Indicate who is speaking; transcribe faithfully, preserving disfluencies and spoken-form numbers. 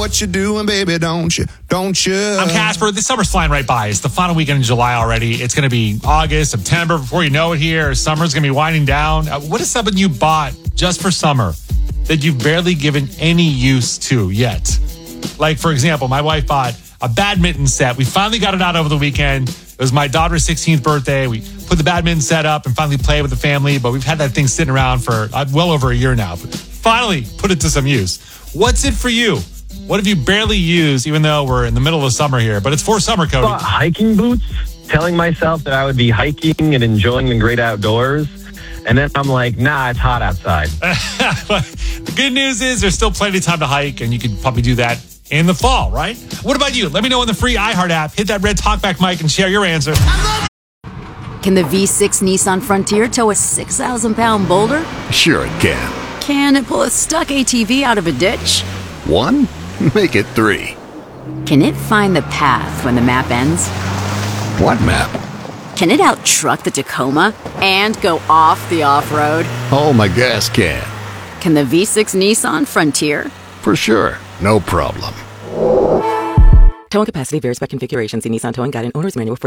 Speaker 1: what you're doing, baby, don't you? Don't you?
Speaker 2: I'm Casper. This summer's flying right by. It's the final weekend in July already. It's going to be August, September. Before you know it here, summer's going to be winding down. Uh, what is something you bought just for summer that you've barely given any use to yet? Like, for example, my wife bought a badminton set. We finally got it out over the weekend. It was my daughter's sixteenth birthday. We put the badminton set up and finally played with the family, but we've had that thing sitting around for uh, well over a year now. But finally put it to some use. What's it for you? What have you barely used, even though we're in the middle of summer here? But it's for summer, Cody.
Speaker 3: Bought hiking boots, telling myself that I would be hiking and enjoying the great outdoors. And then I'm like, nah, it's hot outside.
Speaker 2: The good news is there's still plenty of time to hike, and you can probably do that in the fall, right? What about you? Let me know in the free iHeart app. Hit that red talkback mic and share your answer.
Speaker 4: Can the V six Nissan Frontier tow a six thousand pound boulder?
Speaker 5: Sure it can.
Speaker 4: Can it pull a stuck A T V out of a ditch?
Speaker 5: One? Make it three.
Speaker 4: Can it find the path when the map ends?
Speaker 5: What map?
Speaker 4: Can it out-truck the Tacoma and go off the off-road?
Speaker 5: Oh, my gas can.
Speaker 4: Can the V six Nissan Frontier?
Speaker 5: For sure. No problem.
Speaker 6: Towing capacity varies by configuration. See Nissan Towing Guide and Owner's Manual for